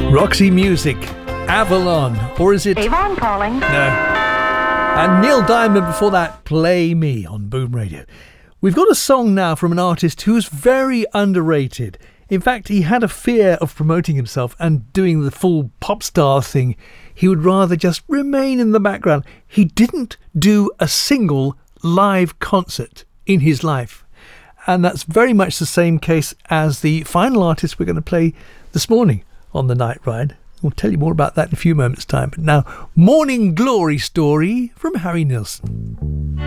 Roxy Music, Avalon, or is it... Avon calling. No. And Neil Diamond before that, Play Me on Boom Radio. We've got a song now from an artist who's very underrated. In fact, he had a fear of promoting himself and doing the full pop star thing. He would rather just remain in the background. He didn't do a single live concert in his life. And that's very much the same case as the final artist we're going to play this morning on the Night Ride. We'll tell you more about that in a few moments' time. But now, Morning Glory Story from Harry Nilsson.